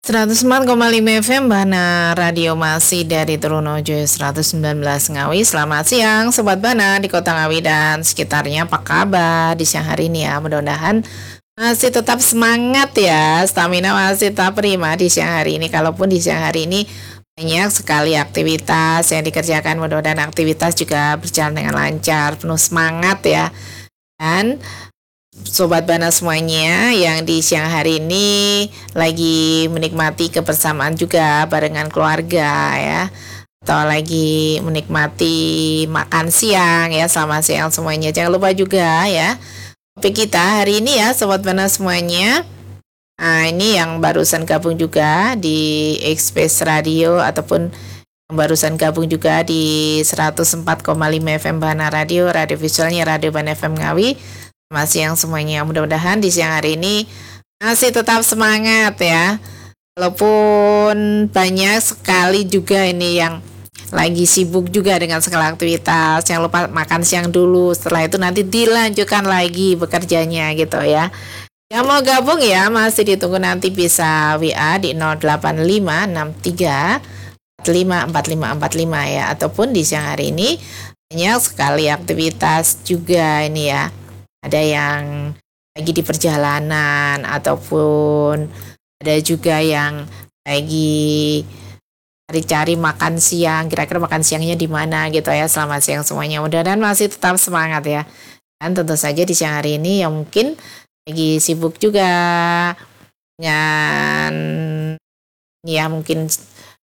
104,5 FM Bana Radio masih dari Trunojo 119 Ngawi. Selamat siang Sobat Bana di Kota Ngawi dan sekitarnya. Apa kabar di siang hari ini ya? Mudah-mudahan masih tetap semangat ya. Stamina masih tetap prima di siang hari ini. Kalaupun di siang hari ini banyak sekali aktivitas yang dikerjakan. Mudah-mudahan aktivitas juga berjalan dengan lancar, penuh semangat ya. Dan Sobat Bana semuanya yang di siang hari ini lagi menikmati kebersamaan juga barengan keluarga ya, atau lagi menikmati makan siang ya, selamat siang semuanya. Jangan lupa juga ya, topik kita hari ini ya Sobat Bana semuanya. Nah ini yang barusan gabung juga di Express Radio ataupun yang barusan gabung juga di 104,5 FM Bana Radio, radio visualnya Radio Bana FM Ngawi. Selamat siang semuanya, mudah-mudahan di siang hari ini masih tetap semangat ya. Walaupun banyak sekali juga ini yang lagi sibuk juga dengan segala aktivitas. Jangan lupa makan siang dulu, setelah itu nanti dilanjutkan lagi bekerjanya gitu ya. Yang mau gabung ya masih ditunggu, nanti bisa WA di 08563454545 ya. Ataupun di siang hari ini banyak sekali aktivitas juga ini ya. Ada yang lagi di perjalanan ataupun ada juga yang lagi cari-cari makan siang, kira-kira makan siangnya di mana gitu ya. Selamat siang semuanya, mudah-mudahan masih tetap semangat ya. Dan tentu saja di siang hari ini yang mungkin lagi sibuk juga dengan ya mungkin